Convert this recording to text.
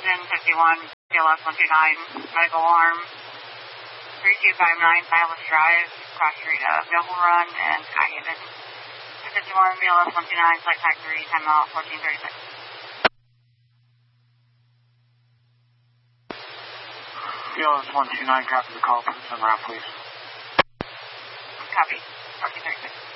Houston 51, BLS 129, medical alarm, 3259 Silas Drive, cross street of Noble Run and Skyhaven. 51, BLS 129, flight tag 3, time out 1436. BLS 129, copy the call, put us on route, please. Copy, 1436.